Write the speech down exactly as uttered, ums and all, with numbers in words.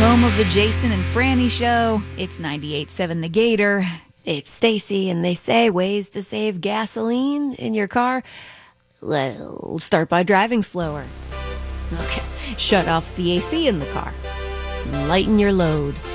home of the Jason and Franny Show. It's ninety-eight point seven The Gator. It's Stacy, and they say ways to save gasoline in your car. Well, start by driving slower. Okay, shut off the A C in the car. Lighten your load.